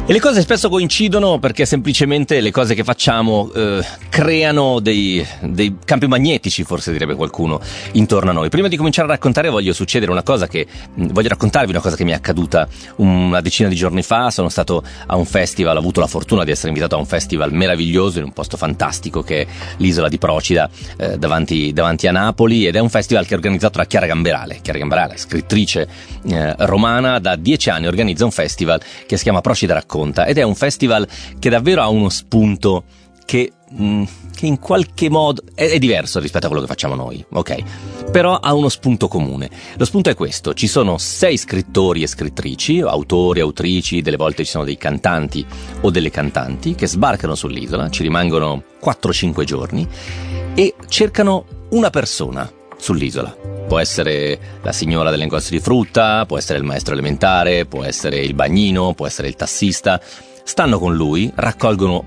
E le cose spesso coincidono perché semplicemente le cose che facciamo creano dei campi magnetici, forse direbbe qualcuno, intorno a noi. Prima di cominciare a raccontare voglio raccontarvi una cosa che mi è accaduta una decina di giorni fa. Sono stato a un festival, ho avuto la fortuna di essere invitato a un festival meraviglioso in un posto fantastico che è l'isola di Procida, davanti a Napoli, ed è un festival che è organizzato da Chiara Gamberale, scrittrice romana. Da 10 anni organizza un festival che si chiama Procida Racconta, ed è un festival che davvero ha uno spunto che in qualche modo è diverso rispetto a quello che facciamo noi, ok? Però ha uno spunto comune. Lo spunto è questo: ci sono 6 scrittori e scrittrici, autori, autrici, delle volte ci sono dei cantanti o delle cantanti che sbarcano sull'isola, ci rimangono 4-5 giorni e cercano una persona sull'isola. Può essere la signora del negozio di frutta, può essere il maestro elementare, può essere il bagnino, può essere il tassista. Stanno con lui, raccolgono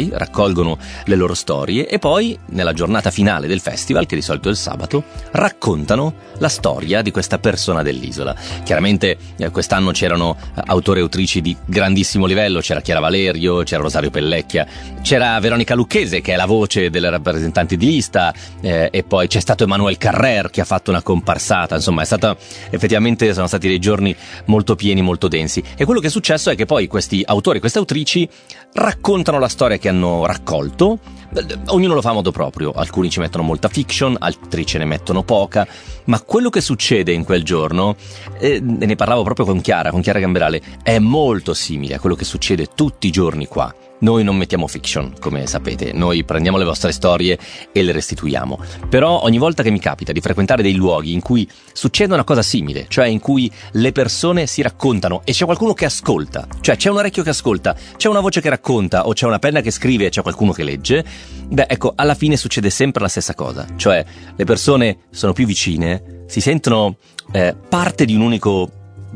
le loro storie e poi, nella giornata finale del festival, che di solito è il sabato, raccontano la storia di questa persona dell'isola. Chiaramente quest'anno c'erano autori e autrici di grandissimo livello, c'era Chiara Valerio, c'era Rosario Pellecchia, c'era Veronica Lucchese, che è la voce delle rappresentanti di lista, e poi c'è stato Emmanuel Carrer, che ha fatto una comparsata. Insomma, effettivamente sono stati dei giorni molto pieni, molto densi. E quello che è successo è che poi questi autori e queste autrici raccontano la storia che hanno raccolto. Ognuno lo fa a modo proprio, alcuni ci mettono molta fiction, altri ce ne mettono poca, ma quello che succede in quel giorno, ne parlavo proprio con Chiara Gamberale, è molto simile a quello che succede tutti i giorni qua. Noi non mettiamo fiction, come sapete, noi prendiamo le vostre storie e le restituiamo. Però ogni volta che mi capita di frequentare dei luoghi in cui succede una cosa simile, cioè in cui le persone si raccontano e c'è qualcuno che ascolta, cioè c'è un orecchio che ascolta, c'è una voce che racconta o c'è una penna che scrive e c'è qualcuno che legge, ecco, alla fine succede sempre la stessa cosa. Cioè le persone sono più vicine, si sentono parte di un unico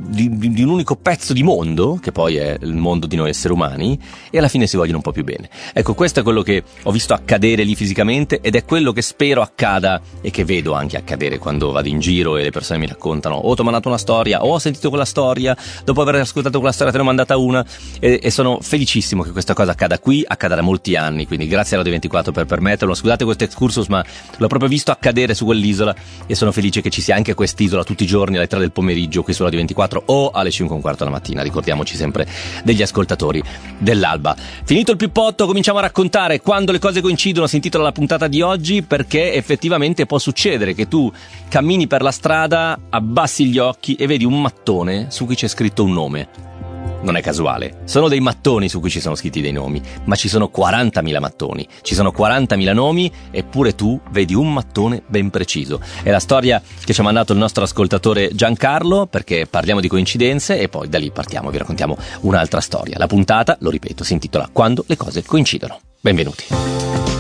pezzo di mondo, che poi è il mondo di noi esseri umani, e alla fine si vogliono un po' più bene. Ecco, questo è quello che ho visto accadere lì fisicamente ed è quello che spero accada e che vedo anche accadere quando vado in giro e le persone mi raccontano: ti ho mandato una storia, ho sentito quella storia, dopo aver ascoltato quella storia te ne ho mandata una, e sono felicissimo che questa cosa accada qui, accada da molti anni, quindi grazie a Radio 24 per permetterlo. Scusate questo excursus, ma l'ho proprio visto accadere su quell'isola e sono felice che ci sia anche quest'isola tutti i giorni alle 3 del pomeriggio qui su Radio 24 o alle 5:15 della mattina. Ricordiamoci sempre degli ascoltatori dell'alba. Finito il pippotto, cominciamo a raccontare quando le cose coincidono. Si intitola la puntata di oggi perché effettivamente può succedere che tu cammini per la strada, abbassi gli occhi e vedi un mattone su cui c'è scritto un nome. Non è casuale, sono dei mattoni su cui ci sono scritti dei nomi, ma ci sono 40.000 mattoni, ci sono 40.000 nomi, eppure tu vedi un mattone ben preciso. È la storia che ci ha mandato il nostro ascoltatore Giancarlo, perché parliamo di coincidenze e poi da lì partiamo, vi raccontiamo un'altra storia. La puntata, lo ripeto, si intitola Quando le cose coincidono. Benvenuti.